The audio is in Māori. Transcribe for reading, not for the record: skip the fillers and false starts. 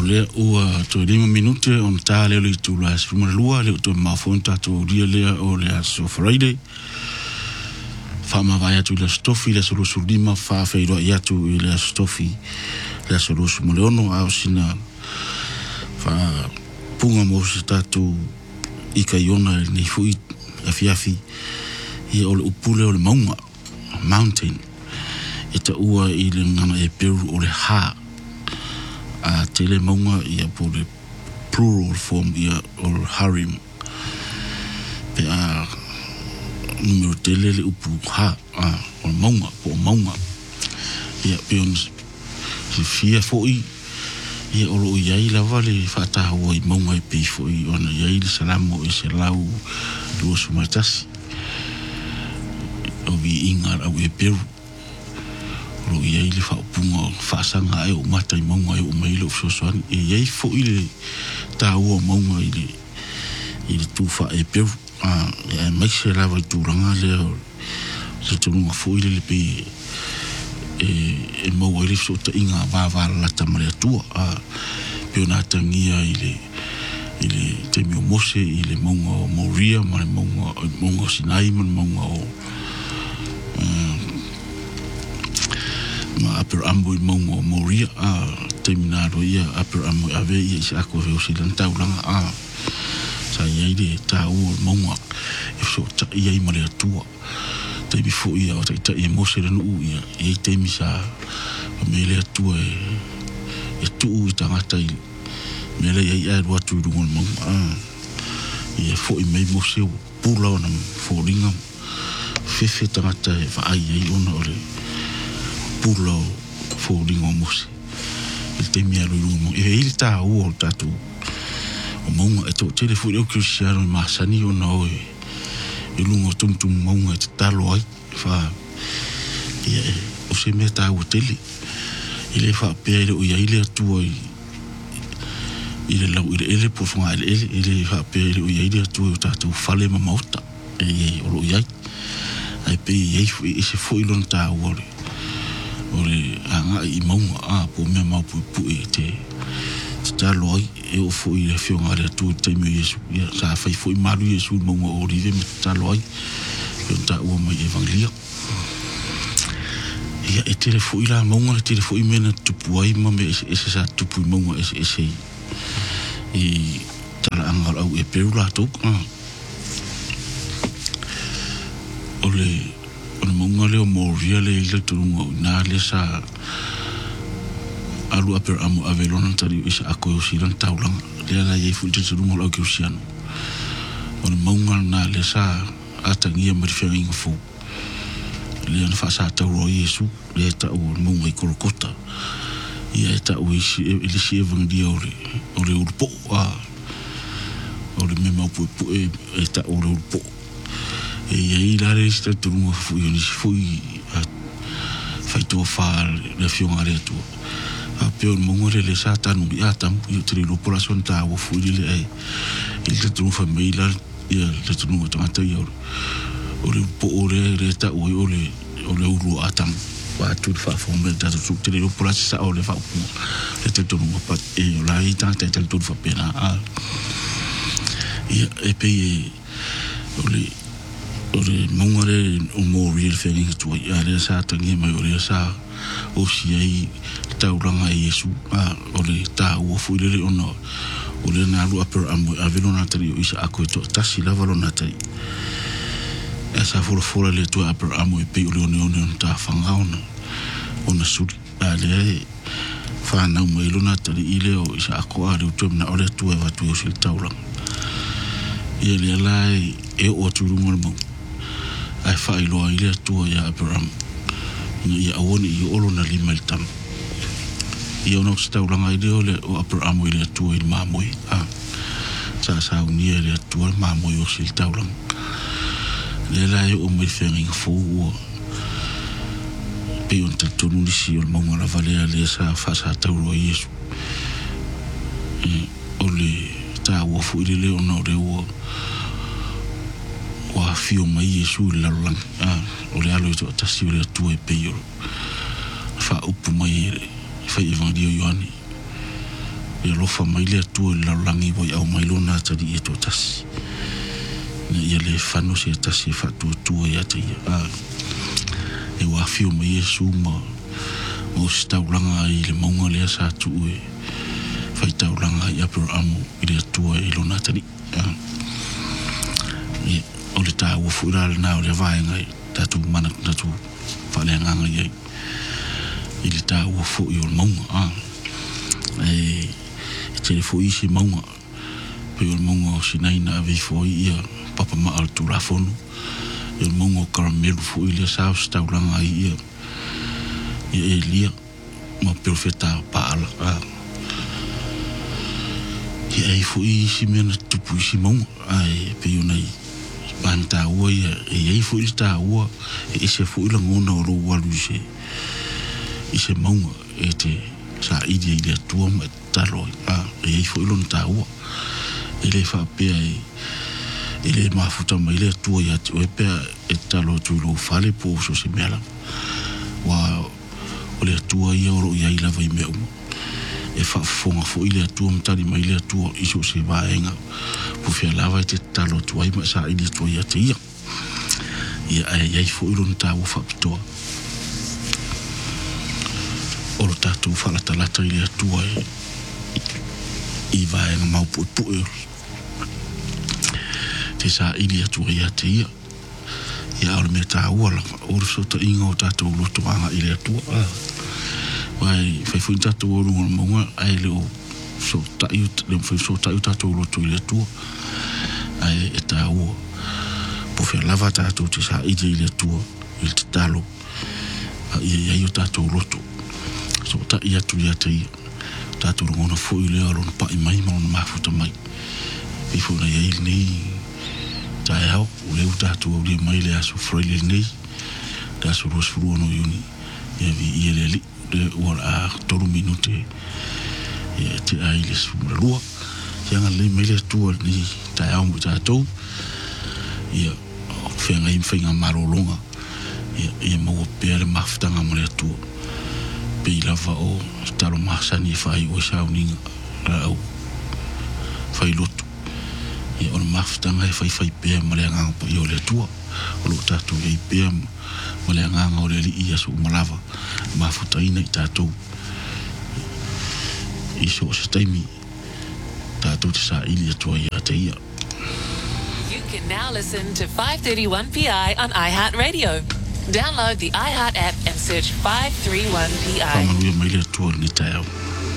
le ua to 5 minute on ta le tu la suma lua le to ma fonta to dia le o le so Friday fa ma vai tu le stofi le solo sul dima fa fe do ya tu le stofi le solo su mo leono a sina fa punga mo sta tu I kaiona ni fui afiafi I o le upule o le maunga mountain e ta ua I le ngana e peru o le ha a tele maunga ia po le plural form ia o le harim pe a numero tele le upu ha o maunga po maunga ia pe on si fia foi ia o lo iai lava le fata o I maunga I pe foi ona iai le salamo e se lau do sumatasi o vi inga au e peru lo iai le whaupunga whaasanga ai o mata I maunga ai o maile o fiosoani e iai fo I le tā ua maunga I le tūwha e peru e mai se lawa I tūranga leo se tununga fo I le pe e maua I le so ta inga vāwala lata marea tua peo nā tangia I le te mio mose I le maunga o Moria ma le maunga o Sinai ma le maunga o ma aper ambo I maunga o Moria terminado ia aper ambo ave ia se ako veo si lan taulanga sa ia I ta ua maunga e so ta ia I marea tua te bifo ia o ta I mose le nuu ia e te misa me le tua e tuu I tangata I me le ia rua tu rungon maunga ia fo I mei mose o pula o na fo ringa fefe tangata e va ai ai ona o le pula o fo ringa o mose il te mia rungon e il ta ua o tatu o maunga e to telefo o Cristiano Masani ona o e lungo tum maunga te talo ai fa ia o se meta o tele ile fa pere o ia ile atua ile lau ile po fonga ile fa pere o ia ile atua tatu fale mamauta e o ia ai pe ia e se foi lon ta ore anga I maunga po me mau pu te talo ai e o foi le fionga le tu te mi Yesu ia sa fai foi maru Yesu maunga o rive me talo ai ta o mai evangelia ia e te foi la maunga te foi mena tupu ai ma me ese sa tupu maunga ese e tala anga au e perula to ole maunga le o Moria le tununga na le sa alu aper amo avelona tari isa ako o silang taulang le la ye fu te tununga lo ke usiano ole maunga na le sa atangia marifenga fu le ana fa sa tau Yesu le ta o maunga I kolokota ia ta o isi ele si evangelia ole urpo ole me mau pu e ta o urpo e ia la resta tununga fu ni fu fai to fa le fionga le tu a peo mongore le sa tanu ia tam io tri l'operazione ta o fu le ai il tu famiglia ia le tununga tanga ia ole po ole reta o ole uru atam wa tu fa forme da tu tri l'operazione sa ole fa le te tununga pat e la ita te tu fa pena ia e pe ole mongore o Moria fengi tu ia le sa tangi mai ole sa o si ai tauranga Yesu ole ta o fu le ono ole na lu aper avelona tari isa ako to tasi lavalona tari esa fora le to aper amo e pe ole one ta fanga ona suri ale fa na mai lona tari ile o isa ako ale to na ole tu eva tu sil tauranga ile lai e o tu mo ai fa ilo ile tu ya aper ia awoni I olo na lima il tam ia ono sta ulanga ile ole o aper amo ile tu il mamoi sa unia ile tu il mamoi o sil taulang le la o me fengi fu pe on tatu ni si o mo la vale ale sa fa sa taulo Yesu ole ta wo fu ile le ono de wo wa fio mai Yesu la lang ole alo to tasi ole tu e pe yo fa upu mai fa evangelio Ioani ia lofa mai le atua i laulangi wai au mai lona tari e tō tasi. Na ia le whano se tasi e whatuatua ia te ia. E wafio mai Iesu ma o si taulanga i le maunga lea sa tu e whai taulanga i Abrahamo i le atua i lona tari. O le tā ua fuirale nā o le vaenga i tatu mana tatu whaleanganga iai. I le tā ua fu i o le maunga. E te le fu i si maunga. Pe o le maunga o sinai na vi fu i ia papa maa al tu rafonu. I o le maunga o karamelu fu i le sao si taulanga i ia. Ia e lia ma profeta paala. Ia e fu i si mena tupu i si maunga. Pe o nei banta ua ia e ei fu i ta ua e se fu i la ngona o lo walu i se maunga e te sa idia i le atua ma talo e ei fu i lon ta ua e le whapea e le mafuta ma i le atua i ati o e pea e talo tu i lo fale po so se mela wa o le atua ia oro ia i lava i mea uma e whaafonga fu i le atua mtari ma i le atua i so se vaenga po fia lava i te talo tu ai ma sa i le atua i ati ia ia i fu i lon ta ua whapitoa o lo tātou whalatalata i le atua i vaenga maupu e pue te sa i le atua i ati ia ia aole me tā ua langa o le sota inga o tātou loto anga i le atua wai fai fui tātou o runga maunga ai le o so tāiu tātou loto i le atua ai e tā ua po fia lava tātou te sa i le atua i le talo ia i o tātou loto so ta ia tu ia te ia tātou ngona fu i le alona pa i mai ma ona mafuta mai i fu na ia i nei tae hau o leu tātou au lia mai le aso freile nei le aso roas furu ono iuni ia vi ia le li le ua a tolu minute ia te ai le sumura lua ianga le mai le tua ni tae hau mo tātou ia whenga i mwhenga marolonga ia maua pēr le mafutanga mo le atua pe i lava o talo mahasani e whai o sao ninga au whai lotu ia o na mafutanga e whai pēr ma le anganga pa i o le atua o lo tātou i pēr ma le anganga o le li ia so umalava mafutaina i tātou i so se taimi tātou te sa ili atua i a te ia. You can now listen to 531PI on iHeartRadio. Download the iHeart app and search 531PI. Whamanuia mai le atua ni tae au.